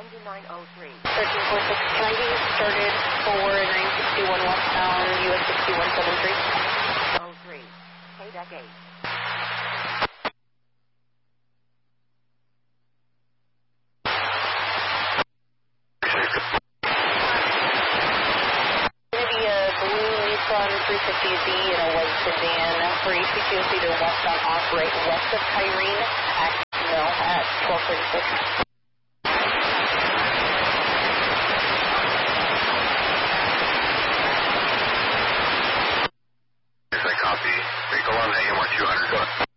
to 903. 1346 Chinese, started for 961 westbound, US 6173. 03. KDEC 8. Going to be a blue Nissan 350Z and a white sedan for ACTOC to westbound off-right west of Kyrene at Mill at 1236. Copy. Vehicle on AM 200.